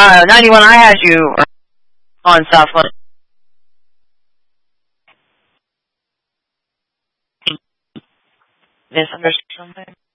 91, I had you on Southland. Misunderstood something?